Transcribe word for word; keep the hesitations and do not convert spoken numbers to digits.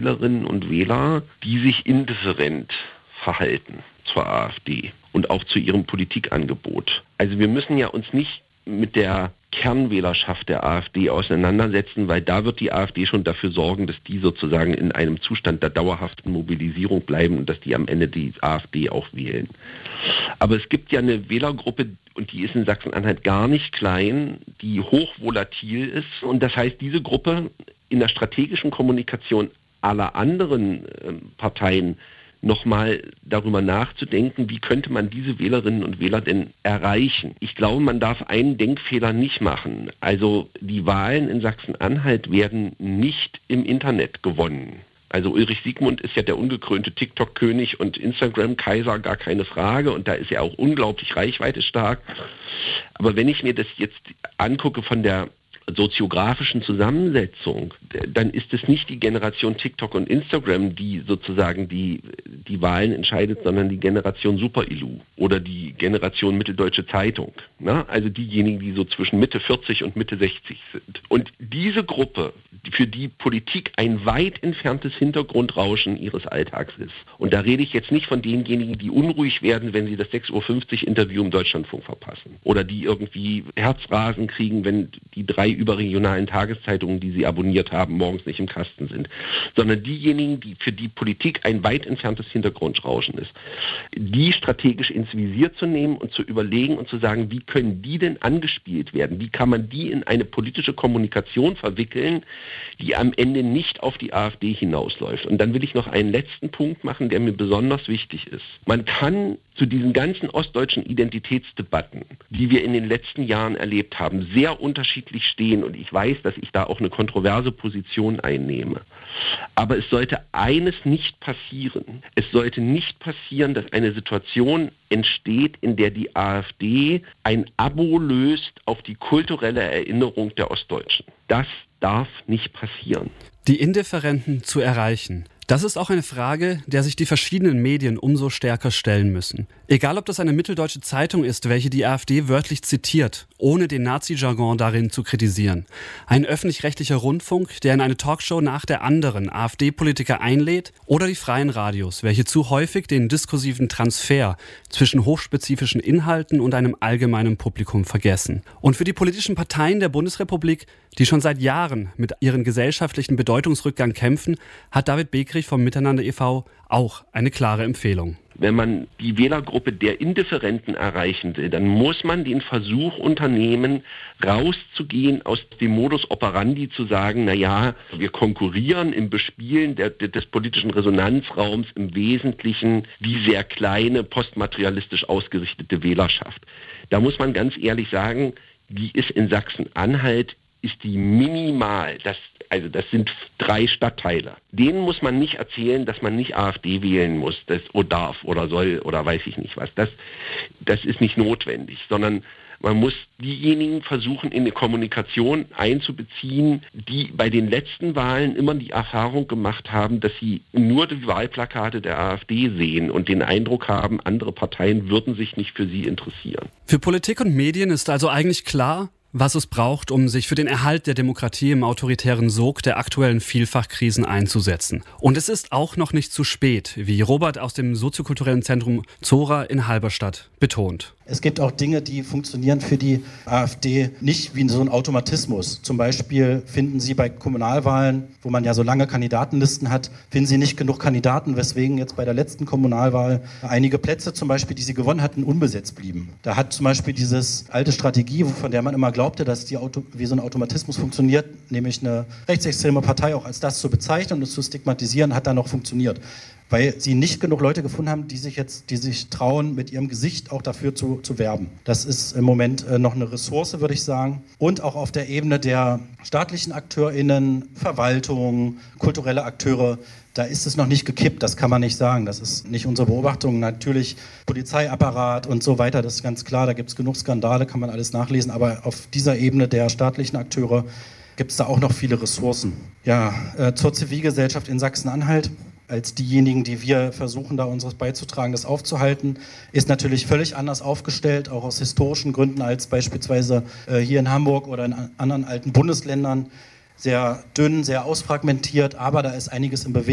Wählerinnen und Wähler, die sich indifferent verhalten zur AfD und auch zu ihrem Politikangebot. Also wir müssen ja uns nicht mit der Kernwählerschaft der AfD auseinandersetzen, weil da wird die AfD schon dafür sorgen, dass die sozusagen in einem Zustand der dauerhaften Mobilisierung bleiben und dass die am Ende die AfD auch wählen. Aber es gibt ja eine Wählergruppe, und die ist in Sachsen-Anhalt gar nicht klein, die hochvolatil ist. Und das heißt, diese Gruppe in der strategischen Kommunikation aller anderen äh, Parteien nochmal darüber nachzudenken, wie könnte man diese Wählerinnen und Wähler denn erreichen. Ich glaube, man darf einen Denkfehler nicht machen. Also die Wahlen in Sachsen-Anhalt werden nicht im Internet gewonnen. Also Ulrich Siegmund ist ja der ungekrönte TikTok-König und Instagram-Kaiser, gar keine Frage. Und da ist er auch unglaublich reichweitestark. Aber wenn ich mir das jetzt angucke von der soziografischen Zusammensetzung, dann ist es nicht die Generation TikTok und Instagram, die sozusagen die, die Wahlen entscheidet, sondern die Generation Super-Ilu oder die Generation Mitteldeutsche Zeitung. Na? Also diejenigen, die so zwischen Mitte vierzig und Mitte sechzig sind. Und diese Gruppe, für die Politik ein weit entferntes Hintergrundrauschen ihres Alltags ist. Und da rede ich jetzt nicht von denjenigen, die unruhig werden, wenn sie das sechs Uhr fünfzig Interview im Deutschlandfunk verpassen. Oder die irgendwie Herzrasen kriegen, wenn die drei überregionalen Tageszeitungen, die sie abonniert haben, morgens nicht im Kasten sind. Sondern diejenigen, die für die Politik ein weit entferntes Hintergrundrauschen ist. Die strategisch ins Visier zu nehmen und zu überlegen und zu sagen, wie können die denn angespielt werden? Wie kann man die in eine politische Kommunikation verwickeln, die am Ende nicht auf die AfD hinausläuft? Und dann will ich noch einen letzten Punkt machen, der mir besonders wichtig ist. Man kann zu diesen ganzen ostdeutschen Identitätsdebatten, die wir in den letzten Jahren erlebt haben, sehr unterschiedlich stehen. Und ich weiß, dass ich da auch eine kontroverse Position einnehme. Aber es sollte eines nicht passieren. Es sollte nicht passieren, dass eine Situation entsteht, in der die AfD ein Abo löst auf die kulturelle Erinnerung der Ostdeutschen. Das darf nicht passieren. Die Indifferenten zu erreichen. Das ist auch eine Frage, der sich die verschiedenen Medien umso stärker stellen müssen. Egal, ob das eine mitteldeutsche Zeitung ist, welche die AfD wörtlich zitiert, ohne den Nazi-Jargon darin zu kritisieren. Ein öffentlich-rechtlicher Rundfunk, der in eine Talkshow nach der anderen AfD-Politiker einlädt, oder die freien Radios, welche zu häufig den diskursiven Transfer zwischen hochspezifischen Inhalten und einem allgemeinen Publikum vergessen. Und für die politischen Parteien der Bundesrepublik, die schon seit Jahren mit ihren gesellschaftlichen Bedeutungsrückgang kämpfen, hat David Bekrich vom Miteinander e V auch eine klare Empfehlung. Wenn man die Wählergruppe der Indifferenten erreichen will, dann muss man den Versuch unternehmen, rauszugehen aus dem Modus operandi, zu sagen, na ja, wir konkurrieren im Bespielen der, des politischen Resonanzraums im Wesentlichen die sehr kleine, postmaterialistisch ausgerichtete Wählerschaft. Da muss man ganz ehrlich sagen, die ist in Sachsen-Anhalt, ist die minimal. Das, also das sind drei Stadtteile. Denen muss man nicht erzählen, dass man nicht AfD wählen muss, das oder darf oder soll oder weiß ich nicht was. Das, das ist nicht notwendig, sondern man muss diejenigen versuchen, in eine Kommunikation einzubeziehen, die bei den letzten Wahlen immer die Erfahrung gemacht haben, dass sie nur die Wahlplakate der AfD sehen und den Eindruck haben, andere Parteien würden sich nicht für sie interessieren. Für Politik und Medien ist also eigentlich klar, was es braucht, um sich für den Erhalt der Demokratie im autoritären Sog der aktuellen Vielfachkrisen einzusetzen. Und es ist auch noch nicht zu spät, wie Robert aus dem soziokulturellen Zentrum Zora in Halberstadt betont. Es gibt auch Dinge, die funktionieren für die AfD nicht wie so ein Automatismus. Zum Beispiel finden sie bei Kommunalwahlen, wo man ja so lange Kandidatenlisten hat, finden sie nicht genug Kandidaten, weswegen jetzt bei der letzten Kommunalwahl einige Plätze zum Beispiel, die sie gewonnen hatten, unbesetzt blieben. Da hat zum Beispiel dieses alte Strategie, von der man immer glaubte, dass die Auto, wie so ein Automatismus funktioniert, nämlich eine rechtsextreme Partei auch als das zu bezeichnen und es zu stigmatisieren, hat da noch funktioniert. Weil sie nicht genug Leute gefunden haben, die sich jetzt, die sich trauen, mit ihrem Gesicht auch dafür zu, zu werben. Das ist im Moment äh, noch eine Ressource, würde ich sagen. Und auch auf der Ebene der staatlichen AkteurInnen, Verwaltung, kulturelle Akteure, da ist es noch nicht gekippt, das kann man nicht sagen. Das ist nicht unsere Beobachtung. Natürlich Polizeiapparat und so weiter, das ist ganz klar, da gibt es genug Skandale, kann man alles nachlesen. Aber auf dieser Ebene der staatlichen Akteure gibt es da auch noch viele Ressourcen. Ja, äh, zur Zivilgesellschaft in Sachsen-Anhalt. Als diejenigen, die wir versuchen, da unseres beizutragen, das aufzuhalten, ist natürlich völlig anders aufgestellt, auch aus historischen Gründen als beispielsweise äh, hier in Hamburg oder in anderen alten Bundesländern. Sehr dünn, sehr ausfragmentiert, aber da ist einiges in Bewegung.